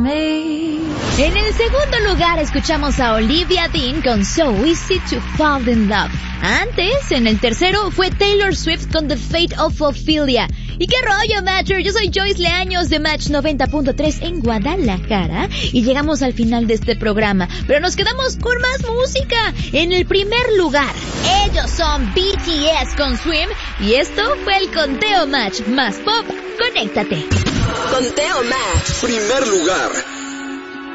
me. En el segundo lugar escuchamos a Olivia Dean con So Easy to Fall in Love. Antes, en el tercero, fue Taylor Swift con The Fate of Ophelia. ¿Y qué rollo, Matcher? Yo soy Joyce Leaños de Match 90.3 en Guadalajara y llegamos al final de este programa, pero nos quedamos con más música. En el primer lugar, ellos son BTS con Swim y esto fue el Conteo Match más pop. Conéctate. Conteo Match. Primer lugar.